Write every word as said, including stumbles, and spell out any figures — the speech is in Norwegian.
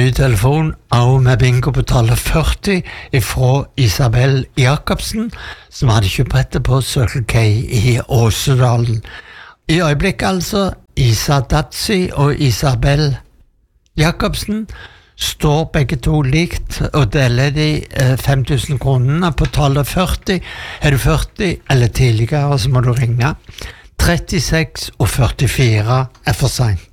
Ny telefon, og med bingo på tallet førti ifra Isabel Jakobsen, som hadde kjøprettet på Circle K i Åsedalen. I øyeblikk altså, Isa Datsi og Isabel Jakobsen står begge to likt, og deler de eh, fem tusen kronene på tallet førti. Er du førti eller tidligere, så må du ringe. trettiseks og førtifire er for sent.